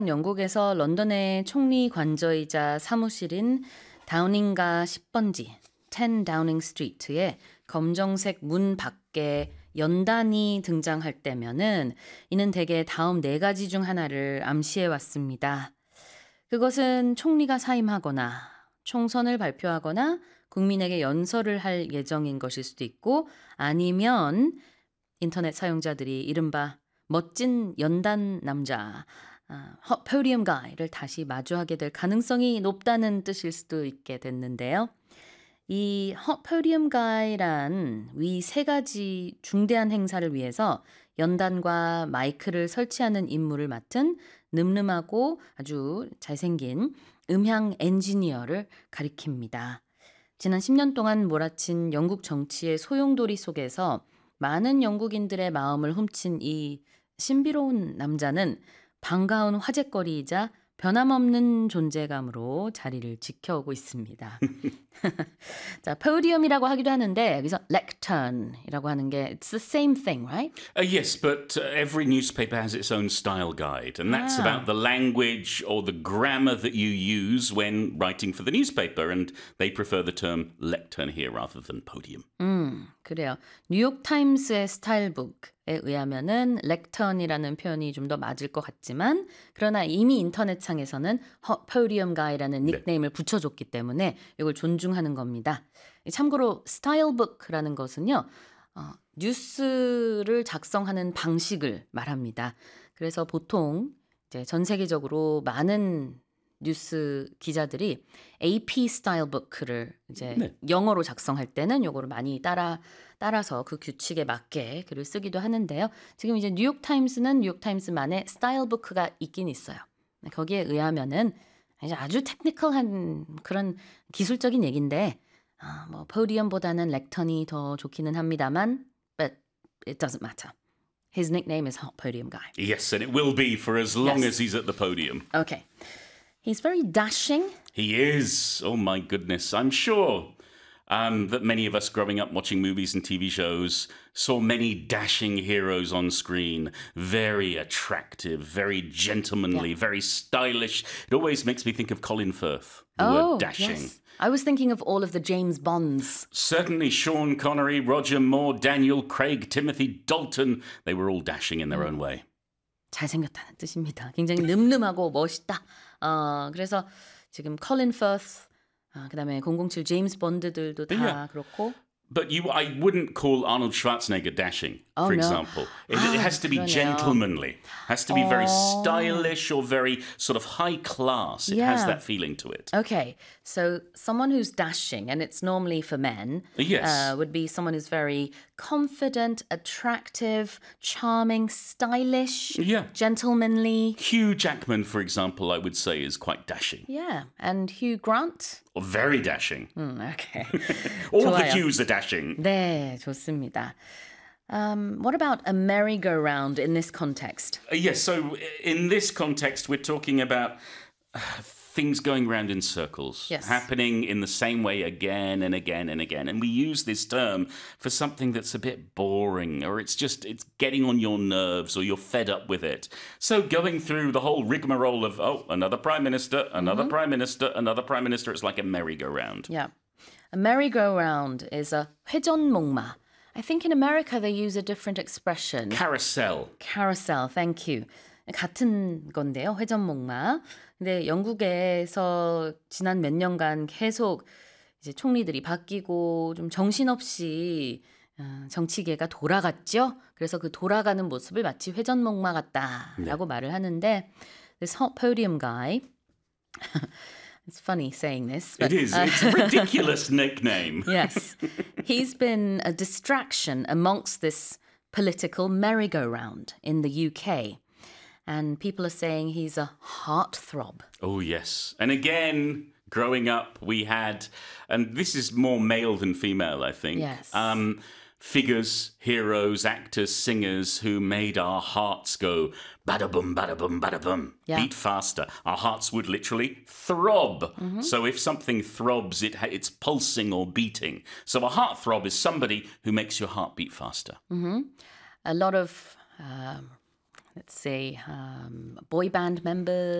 영국에서 런던의 총리 관저이자 사무실인 다우닝가 10번지 10 다우닝 스트리트에 검정색 문 밖에 연단이 등장할 때면은 이는 대개 다음 네 가지 중 하나를 암시해 왔습니다. 그것은 총리가 사임하거나 총선을 발표하거나 국민에게 연설을 할 예정인 것일 수도 있고 아니면 인터넷 사용자들이 이른바 멋진 연단 남자, 헛 포디엄 가이를 다시 마주하게 될 가능성이 높다는 뜻일 수도 있게 됐는데요. 이 헛 포디엄 가이란 위 세 가지 중대한 행사를 위해서 연단과 마이크를 설치하는 임무를 맡은 늠름하고 아주 잘생긴 음향 엔지니어를 가리킵니다. 지난 10년 동안 몰아친 영국 정치의 소용돌이 속에서 많은 영국인들의 마음을 훔친 이 신비로운 남자는 반가운 화제거리이자 변함없는 존재감으로 자리를 지켜오고 있습니다. 자, 포디움이라고 하기도 하는데 여기서 lecturn이라고 하는 게 it's the same thing, right? Yes, but every newspaper has its own style guide, and that's about the language or the grammar that you use when writing for the newspaper, and they prefer the term lectern here rather than podium. 그래요. 뉴욕타임스의 스타일북에 의하면은 lecturn이라는 표현이 좀 더 맞을 것 같지만 그러나 이미 인터넷창에서는 podium guy라는 닉네임을 붙여줬기 때문에 이걸 존중하는 겁니다. 참고로 스타일북이라는 것은요. 뉴스를 작성하는 방식을 말합니다. 그래서 보통 이제 전 세계적으로 많은 뉴스 기자들이 AP 스타일북을 이제 영어로 작성할 때는 요거를 많이 따라서 그 규칙에 맞게 글을 쓰기도 하는데요. 지금 이제 뉴욕 타임스는 뉴욕 타임스만의 스타일북가 있긴 있어요. 거기에 의하면은 이제 아주 테크니컬한 그런 기술적인 얘기인데 뭐 포디움보다는 렉턴이 더 좋기는 합니다만 but it doesn't matter. His nickname is Hot Podium Guy. Yes, and it will be for as long as he's at the podium. Okay. He's very dashing. He is. Oh, my goodness. I'm sure that many of us growing up watching movies and TV shows saw many dashing heroes on screen. Very attractive, very gentlemanly, very stylish. It always makes me think of Colin Firth, the word dashing. Yes. I was thinking of all of the James Bonds. Certainly Sean Connery, Roger Moore, Daniel Craig, Timothy Dalton. They were all dashing in their own way. 잘생겼다는 뜻입니다. 굉장히 늠름하고 멋있다. 그래서 지금 컬린 퍼스, 그다음에 007 제임스 본드들도 다 그렇고. But I wouldn't call Arnold Schwarzenegger dashing, for example. It has to be 그러네요. gentlemanly. Has to be very stylish or very sort of high class. It has that feeling to it. Okay, so someone who's dashing, and it's normally for men, Yes. would be someone who's very confident, attractive, charming, stylish, gentlemanly. Hugh Jackman, for example, I would say is quite dashing. Yeah, and Hugh Grant. Or very dashing. Okay. All the 좋아요. Hughes are dashing. 네, 좋습니다. What about a merry-go-round in this context? Yes, so in this context, we're talking about things going round in circles, happening in the same way again and again and again. And we use this term for something that's a bit boring, or it's getting on your nerves, or you're fed up with it. So going through the whole rigmarole of, another prime minister, another prime minister, another prime minister, it's like a merry-go-round. Yeah. A merry-go-round is a 회전목마. I think in America they use a different expression. Carousel. Carousel, thank you. 같은 건데요, 회전목마. 근데 영국에서 지난 몇 년간 계속 이제 총리들이 바뀌고 좀 정신없이 정치계가 돌아갔죠. 그래서 그 돌아가는 모습을 마치 회전목마 같다라고 말을 하는데 this hot podium guy it's funny saying this. But, it is. It's a ridiculous nickname. Yes. He's been a distraction amongst this political merry-go-round in the UK. And people are saying he's a heartthrob. Oh, yes. And again, growing up, we had, and this is more male than female, I think. Yes. Figures, heroes, actors, singers who made our hearts go bada-boom, bada-boom, bada-boom, beat faster. Our hearts would literally throb. So if something throbs, it's pulsing or beating. So a heartthrob is somebody who makes your heart beat faster. A lot of let's say boy band members.